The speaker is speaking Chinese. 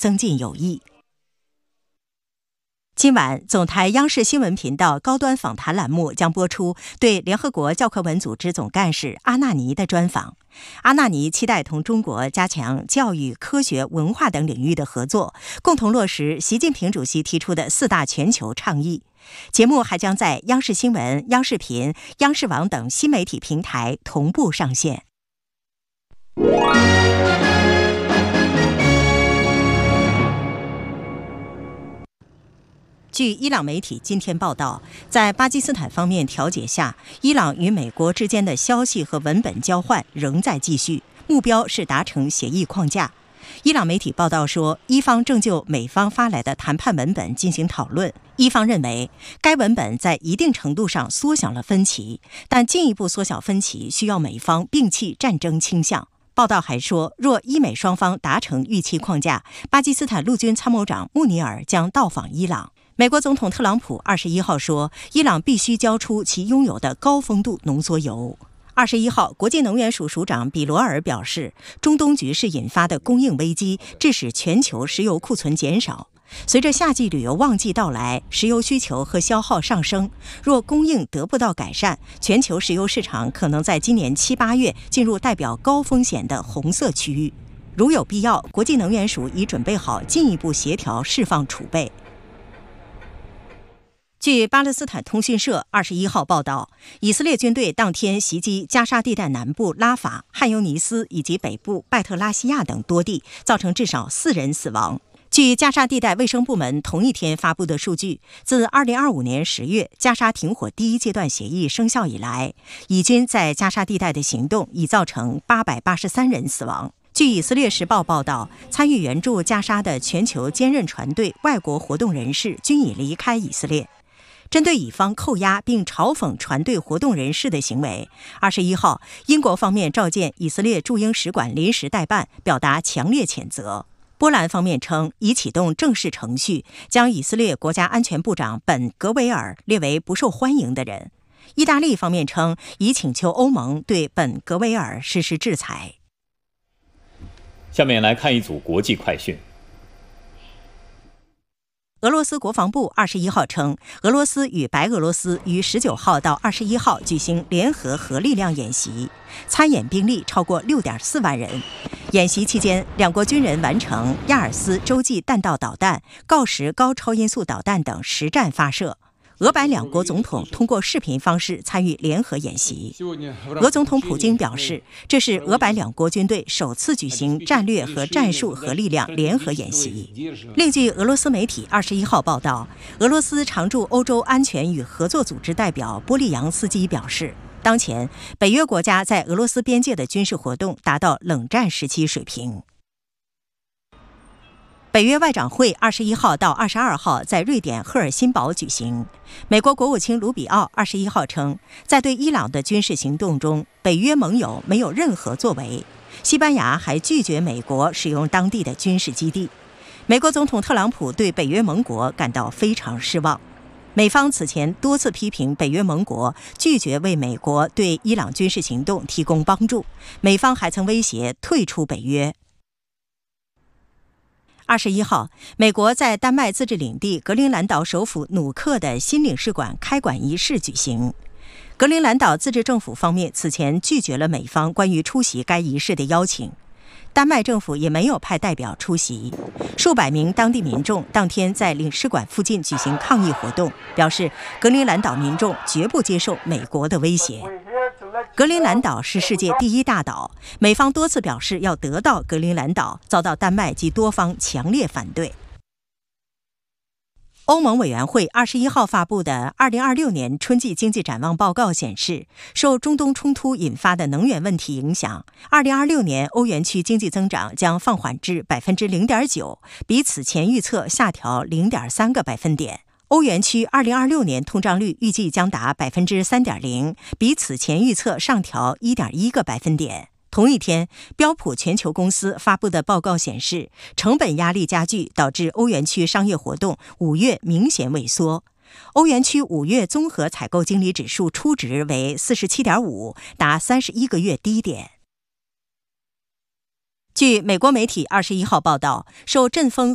增进友谊。今晚，总台央视新闻频道高端访谈栏目将播出对联合国教科文组织总干事阿纳尼的专访。阿纳尼期待同中国加强教育、科学、文化等领域的合作，共同落实习近平主席提出的4大全球倡议。节目还将在央视新闻、央视频、央视网等新媒体平台同步上线。据伊朗媒体今天报道，在巴基斯坦方面调解下，伊朗与美国之间的消息和文本交换仍在继续，目标是达成协议框架。伊朗媒体报道说，伊方正就美方发来的谈判文本进行讨论。伊方认为，该文本在一定程度上缩小了分歧，但进一步缩小分歧需要美方摒弃战争倾向。报道还说，若伊美双方达成预期框架，巴基斯坦陆军参谋长穆尼尔将到访伊朗。美国总统特朗普21号说，伊朗必须交出其拥有的高丰度浓缩铀。21号，国际能源署署长比罗尔表示，中东局势引发的供应危机致使全球石油库存减少。随着夏季旅游旺季到来，石油需求和消耗上升，若供应得不到改善，全球石油市场可能在今年7、8月进入代表高风险的红色区域。如有必要，国际能源署已准备好进一步协调释放储备。据巴勒斯坦通讯社21号报道，以色列军队当天袭击加沙地带南部拉法、汉尤尼斯以及北部拜特拉西亚等多地，造成至少4人死亡。据加沙地带卫生部门同一天发布的数据，自2025年10月加沙停火第1阶段协议生效以来，以军在加沙地带的行动已造成883人死亡。据以色列时报报道，参与援助加沙的全球坚韧船队外国活动人士均已离开以色列。针对以方扣押并嘲讽船队活动人士的行为，21号，英国方面召见以色列驻英使馆临时代办，表达强烈谴责。波兰方面称已启动正式程序，将以色列国家安全部长本·格维尔列为不受欢迎的人。意大利方面称已请求欧盟对本·格维尔实施制裁。 下面来看一组国际快讯。 俄罗斯国防部21号称，俄罗斯与白俄罗斯于19号到21号举行联合核力量演习，参演兵力超过6.4万人。演习期间，两国军人完成亚尔斯洲际弹道导弹、锆石高超音速导弹等实战发射。俄白两国总统通过视频方式参与联合演习。俄总统普京表示，这是俄白两国军队首次举行战略和战术核力量联合演习。另据俄罗斯媒体21号报道，俄罗斯常驻欧洲安全与合作组织代表波利扬斯基表示，当前北约国家在俄罗斯边界的军事活动达到冷战时期水平。北约外长会21号到22号在瑞典赫尔辛堡举行。美国国务卿卢比奥21号称，在对伊朗的军事行动中，北约盟友没有任何作为。西班牙还拒绝美国使用当地的军事基地。美国总统特朗普对北约盟国感到非常失望。美方此前多次批评北约盟国拒绝为美国对伊朗军事行动提供帮助，美方还曾威胁退出北约。21号，美国在丹麦自治领地格陵兰岛首府努克的新领事馆开馆仪式举行。格陵兰岛自治政府方面此前拒绝了美方关于出席该仪式的邀请，丹麦政府也没有派代表出席。数百名当地民众当天在领事馆附近举行抗议活动，表示格陵兰岛民众绝不接受美国的威胁。格陵兰岛是世界第1大岛，美方多次表示要得到格陵兰岛，遭到丹麦及多方强烈反对。欧盟委员会21号发布的2026年春季经济展望报告显示，受中东冲突引发的能源问题影响，2026年欧元区经济增长将放缓至 0.9%， 比此前预测下调 0.3个百分点。欧元区2026年通胀率预计将达 3.0%， 比此前预测上调 1.1个百分点。同一天，标普全球公司发布的报告显示，成本压力加剧导致欧元区商业活动5月明显萎缩。欧元区5月综合采购经理指数初值为 47.5， 达31个月低点。据美国媒体21号报道，受阵风